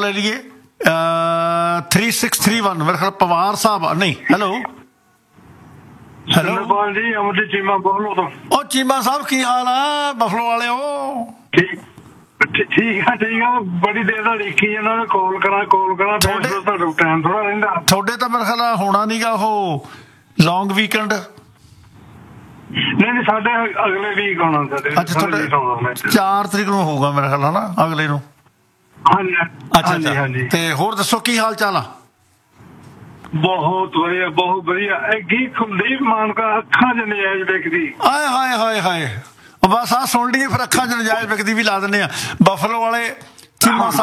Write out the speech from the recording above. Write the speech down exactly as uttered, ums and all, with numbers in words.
ਲੈ ਲਈਏ three six three one ਮੇਰੇ ਖਿਆਲ ਪਵਾਰ ਸਾਹਿਬ ਨਹੀਂ ਹੈਲੋ ਹੈਲੋ ਜੀ ਅਮਰਜੀਤ ਚੀਮਾ ਬਫਲੋ ਤੋਂ। ਉਹ ਚੀਮਾ ਸਾਹਿਬ ਕੀ ਹਾਲ ਆ ਬਫਲੋ ਵਾਲਿਓ? ਠੀਕ ਠੀਕ ਆ ਠੀਕ ਆ ਬੜੀ ਦੇਰ ਦਾ ਦੇਖੀ ਜਾਂਦਾ ਮੈਂ ਕਾਲ ਕਰਾਂ ਕਾਲ ਕਰਾਂ ਤੁਹਾਡਾ ਟਾਈਮ ਥੋੜਾ ਰਹਿੰਦਾ। ਤੁਹਾਡੇ ਤਾਂ ਮੇਰੇ ਖਿਆਲ ਹੋਣਾ ਨੀ ਗਾ ਉਹ ਲੌਂਗ ਵੀਕਐਂਡ। ਨਹੀਂ ਨਹੀਂ ਸਾਡੇ ਅਗਲੇ ਵੀਕ ਆਉਣਾ ਸਾਡੇ। ਅੱਛਾ ਤੁਹਾਡੇ ਚਾਰ ਤਰੀਕ ਨੂੰ ਹੋਊਗਾ ਮੇਰੇ ਖਿਆਲ ਹਨਾ ਅਗਲੇ ਨੂੰ। ਹਾਂਜੀ ਅੱਛਾ ਹਾਂਜੀ। ਤੇ ਹੋਰ ਦੱਸੋ ਕੀ ਹਾਲ ਚਾਲ ਆ? ਬਹੁਤ ਵਧੀਆ ਬਹੁਤ ਵਧੀਆ। ਇਹ ਕੀ ਕੁਲਦੀਪ ਮਾਨਕਾ ਅੱਖਾਂ ਚ ਨਜਾਇਜ਼ ਵਿਕਦੀ। ਆਏ ਹਾਏ ਹਾਏ ਹਾਏ ਬਸ ਆਹ ਸੁਣ ਲਈਏ ਫਿਰ ਅੱਖਾਂ ਚ ਨਜਾਇਜ਼ ਵਿਕਦੀ ਵੀ ਲਾ ਦਿੰਦੇ ਆ ਬਫਲੋ ਵਾਲੇ ਚੀਮਾ।